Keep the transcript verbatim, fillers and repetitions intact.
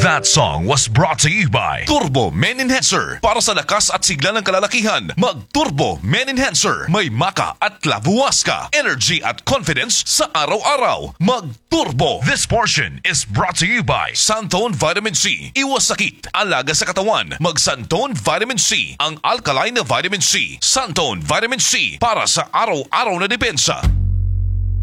That song was brought to you by Turbo Men Enhancer. Para sa lakas at sigla ng kalalakihan, mag-Turbo Men Enhancer. May maka at labuwas ka. Energy at confidence sa araw-araw. Mag-Turbo. This portion is brought to you by Santone Vitamin C. Iwas sakit, alaga sa katawan. Mag-Santone Vitamin C. Ang alkaline na vitamin C. Santone Vitamin C para sa araw-araw na depensa.